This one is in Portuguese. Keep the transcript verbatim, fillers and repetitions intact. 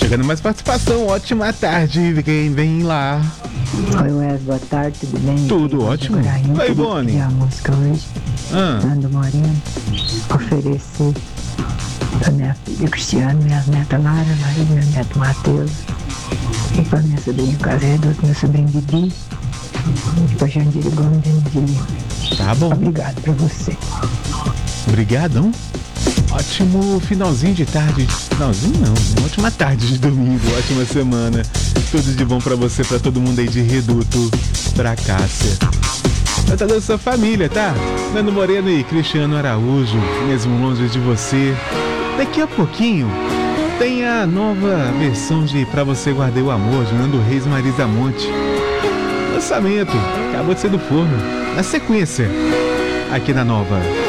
Chegando mais participação, ótima tarde, quem vem lá? Oi, Wes, boa tarde, tudo bem? Tudo ótimo. Oi, Boni. A música hoje, Ah. Nando Moreno, oferecer pra minha filha Cristiana, minha neta Lara, Maria, meu neto Matheus, e pra minha sobrinha Casedo, meu sobrinho Didi, e pra Jandira Gomes de Lima. Tá bom. Obrigado pra você. Obrigadão. Ótimo finalzinho de tarde. Finalzinho não, uma ótima tarde de domingo, ótima semana. Tudo de bom pra você, pra todo mundo aí de Reduto, pra Cássia. Pra toda a sua família, tá? Nando Moreno e Cristiano Araújo, mesmo longe de você. Daqui a pouquinho tem a nova versão de Pra Você Guardei o Amor, de Nando Reis e Marisa Monte. Lançamento, acabou de ser do forno. Na sequência, aqui na Nova.